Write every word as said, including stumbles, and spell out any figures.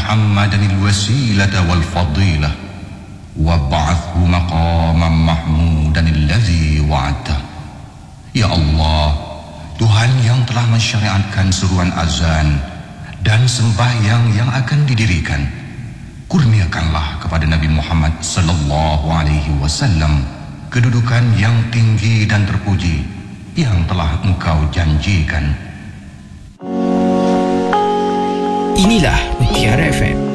محمدا الوسيلة والفضيلة وابعثه مقاما محمودا الذي وعدته. Ya Allah, Tuhan yang telah mensyariatkan seruan azan dan sembahyang yang akan didirikan, kurniakanlah kepada Nabi Muhammad sallallahu alaihi wasallam kedudukan yang tinggi dan terpuji yang telah Engkau janjikan. Inilah Mutiara F M.